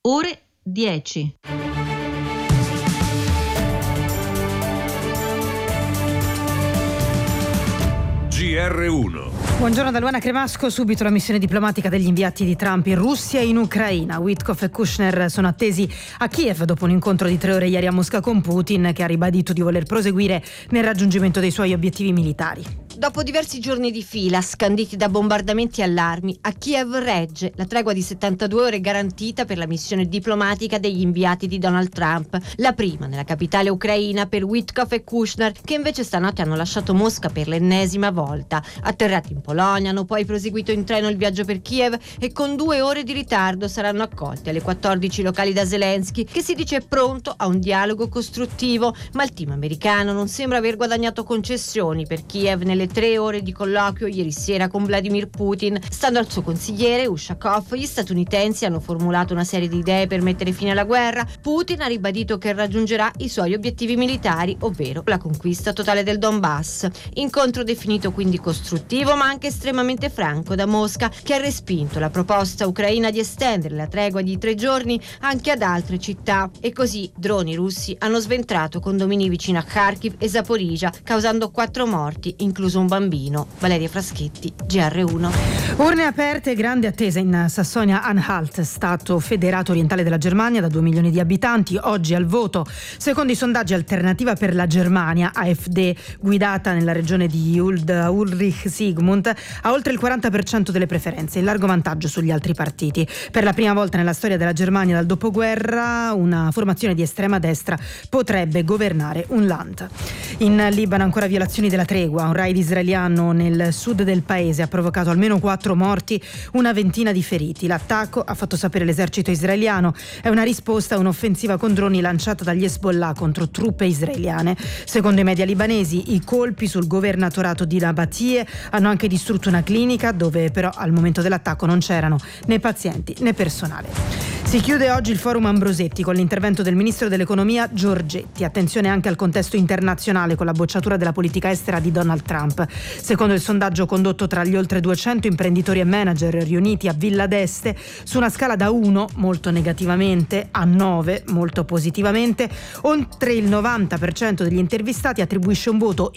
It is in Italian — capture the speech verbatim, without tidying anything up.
ore dieci. G R uno. Buongiorno da Luana Cremasco. Subito la missione diplomatica degli inviati di Trump in Russia e in Ucraina. Witkoff e Kushner sono attesi a Kiev dopo un incontro di tre ore ieri a Mosca con Putin, che ha ribadito di voler proseguire nel raggiungimento dei suoi obiettivi militari. Dopo diversi giorni di fila, scanditi da bombardamenti e allarmi, a Kiev regge la tregua di settantadue ore garantita per la missione diplomatica degli inviati di Donald Trump. La prima nella capitale ucraina per Witkoff e Kushner, che invece stanotte hanno lasciato Mosca per l'ennesima volta. Atterrati in Polonia, hanno poi proseguito in treno il viaggio per Kiev e con due ore di ritardo saranno accolti alle quattordici locali da Zelensky, che si dice pronto a un dialogo costruttivo, ma il team americano non sembra aver guadagnato concessioni per Kiev nelle tre ore di colloquio ieri sera con Vladimir Putin. Stando al suo consigliere Ushakov, gli statunitensi hanno formulato una serie di idee per mettere fine alla guerra. Putin ha ribadito che raggiungerà i suoi obiettivi militari, ovvero la conquista totale del Donbass. Incontro definito quindi costruttivo, ma anche estremamente franco da Mosca, che ha respinto la proposta ucraina di estendere la tregua di tre giorni anche ad altre città. E così droni russi hanno sventrato condomini vicino a Kharkiv e Zaporizhzhia, causando quattro morti, incluso un bambino. Valeria Fraschetti, G R uno. Urne aperte e grande attesa in Sassonia-Anhalt, stato federato orientale della Germania da due milioni di abitanti. Oggi al voto, secondo i sondaggi, Alternativa per la Germania, A F D, guidata nella regione di Uld- Ulrich Sigmund, ha oltre il quaranta per cento delle preferenze, in largo vantaggio sugli altri partiti. Per la prima volta nella storia della Germania dal dopoguerra, una formazione di estrema destra potrebbe governare un Land. In Libano ancora violazioni della tregua. Un raid israeliano nel sud del paese ha provocato almeno quattro morti, una ventina di feriti. L'attacco, ha fatto sapere l'esercito israeliano, è una risposta a un'offensiva con droni lanciata dagli Hezbollah contro truppe israeliane. Secondo i media libanesi, i colpi sul governatorato di Nabatie hanno anche distrutto una clinica, dove però al momento dell'attacco non c'erano né pazienti né personale. Si chiude oggi il forum Ambrosetti con l'intervento del ministro dell'economia Giorgetti. Attenzione anche al contesto internazionale con la bocciatura della politica estera di Donald Trump. Secondo il sondaggio condotto tra gli oltre duecento imprenditori e manager riuniti a Villa d'Este, su una scala da uno, molto negativamente, a nove, molto positivamente, oltre il novanta per cento degli intervistati attribuisce un voto